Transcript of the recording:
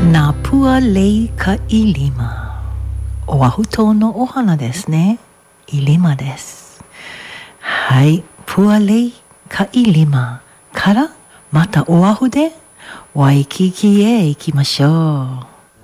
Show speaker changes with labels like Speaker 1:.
Speaker 1: ナプアレイカイリマ、オアフ島のお花ですね。イリマです。はい、プアレイカイリマからまたオアフでワイキキへ行きましょう。